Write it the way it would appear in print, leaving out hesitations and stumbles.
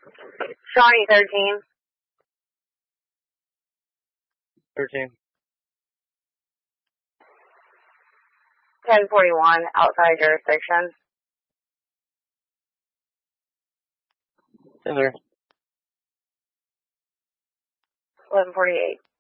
Shawnee 13. 13. 1041, outside jurisdiction. In there. 1148.